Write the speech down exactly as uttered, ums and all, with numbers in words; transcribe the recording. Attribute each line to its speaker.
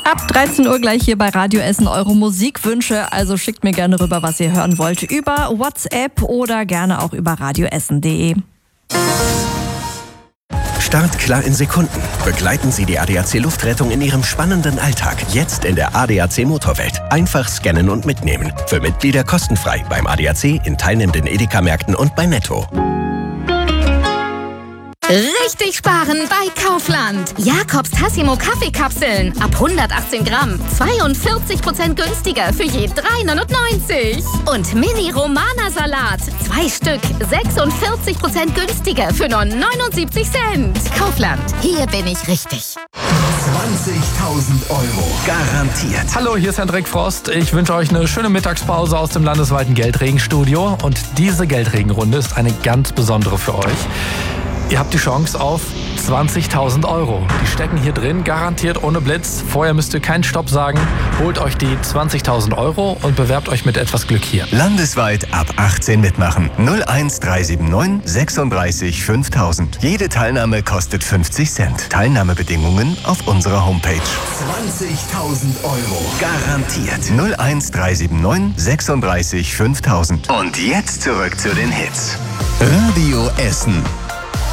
Speaker 1: Ab dreizehn Uhr gleich hier bei Radio Essen eure Musikwünsche. Also schickt mir gerne rüber, was ihr hören wollt. Über WhatsApp oder gerne auch über radioessen punkt de.
Speaker 2: Startklar in Sekunden. Begleiten Sie die A D A C Luftrettung in Ihrem spannenden Alltag. Jetzt in der A D A C Motorwelt. Einfach scannen und mitnehmen. Für Mitglieder kostenfrei beim A D A C, in teilnehmenden Edeka-Märkten und bei Netto.
Speaker 3: Richtig sparen bei Kaufland. Jakobs Tassimo Kaffeekapseln ab hundertachtzehn Gramm. zweiundvierzig Prozent günstiger für je drei neunundneunzig. Und Mini Romana Salat. Zwei Stück. sechsundvierzig Prozent günstiger für nur neunundsiebzig Cent. Kaufland. Hier bin ich richtig.
Speaker 4: zwanzigtausend Euro.
Speaker 2: Garantiert.
Speaker 5: Hallo, hier ist Hendrik Frost. Ich wünsche euch eine schöne Mittagspause aus dem landesweiten Geldregenstudio. Und diese Geldregenrunde ist eine ganz besondere für euch. Ihr habt die Chance auf zwanzigtausend Euro. Die stecken hier drin, garantiert ohne Blitz. Vorher müsst ihr keinen Stopp sagen. Holt euch die zwanzigtausend Euro und bewerbt euch mit etwas Glück hier.
Speaker 4: Landesweit ab achtzehn mitmachen. null eins drei sieben neun sechsunddreißig fünftausend. Jede Teilnahme kostet fünfzig Cent. Teilnahmebedingungen auf unserer Homepage. zwanzigtausend Euro. Garantiert. null eins drei sieben neun sechsunddreißig fünftausend. Und jetzt zurück zu den Hits. Radio Essen.